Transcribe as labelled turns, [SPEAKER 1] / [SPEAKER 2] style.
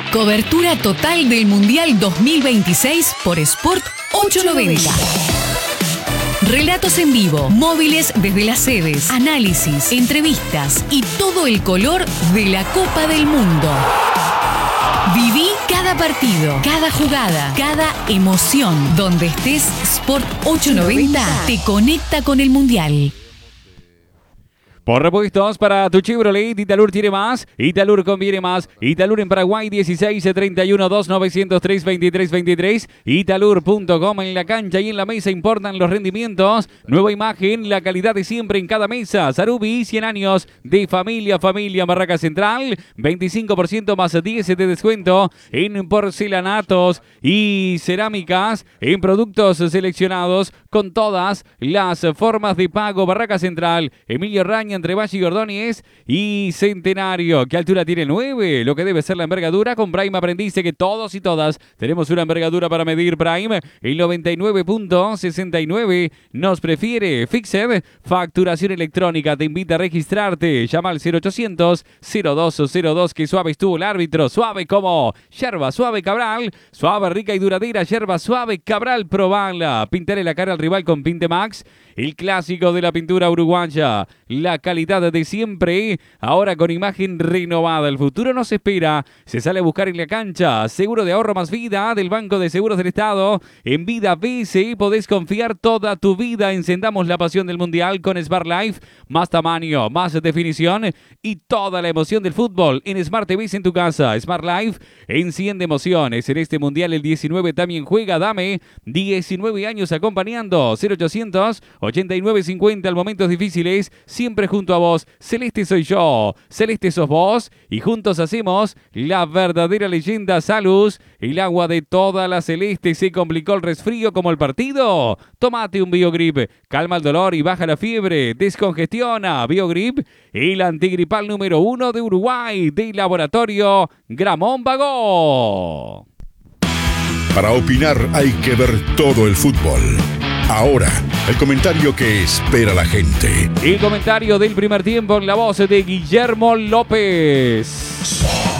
[SPEAKER 1] Cobertura total del Mundial 2026 por Sport 890. Relatos en vivo, móviles desde las sedes, análisis, entrevistas y todo el color de la Copa del Mundo. Viví cada partido, cada jugada, cada emoción. Donde estés, Sport 890 te conecta con el Mundial.
[SPEAKER 2] Por repuestos para tu Chevrolet, Italur tiene más, Italur conviene más. Italur en Paraguay 16 31 2 903 23 23. Italur.com. En la cancha y en la mesa importan los rendimientos. Nueva imagen, la calidad de siempre en cada mesa. Sarubi, 100 años de familia, Barraca Central. 25% más 10 de descuento en porcelanatos y cerámicas, en productos seleccionados con todas las formas de pago. Barraca Central, Emilio Raña, entre Valle y Ordóñez y Centenario. ¿Qué altura tiene 9? Lo que debe ser la envergadura. Con Prime aprendice que todos y todas tenemos una envergadura para medir. Prime, el 99.69 nos prefiere. Fixed, facturación electrónica, te invita a registrarte. Llama al 0800-0202. Que suave estuvo el árbitro. Suave como yerba suave Cabral. Suave, rica y duradera yerba suave Cabral. Probala. Pintarle la cara al rival con Pinte Max. El clásico de la pintura uruguaya. La calidad de siempre, ahora con imagen renovada. El futuro nos espera. Se sale a buscar en la cancha. Seguro de ahorro más vida del Banco de Seguros del Estado. En Vida BCI podés confiar toda tu vida. Encendamos la pasión del Mundial con Smart Life. Más tamaño, más definición y toda la emoción del fútbol en Smart TV en tu casa. Smart Life enciende emociones. En este Mundial el 19 también juega. Dame 19 años acompañando. 0800 8950 al momentos difíciles. Siempre junto a vos. Celeste soy yo, Celeste sos vos. Y juntos hacemos la verdadera leyenda. Salus, el agua de toda la Celeste. ¿Se complicó el resfrío como el partido? Tómate un Biogrip. Calma el dolor y baja la fiebre. Descongestiona. Biogrip, el antigripal número 1 de Uruguay. De Laboratorio Gramón Bagó.
[SPEAKER 3] Para opinar hay que ver todo el fútbol. Ahora, el comentario que espera la gente.
[SPEAKER 2] El comentario del primer tiempo en la voz de Guillermo López.